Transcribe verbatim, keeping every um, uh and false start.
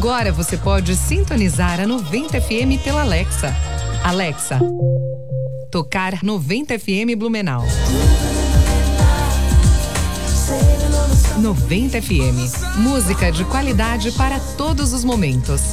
Agora você pode sintonizar a noventa F M pela Alexa. Alexa, tocar noventa F M Blumenau. noventa F M, música de qualidade para todos os momentos.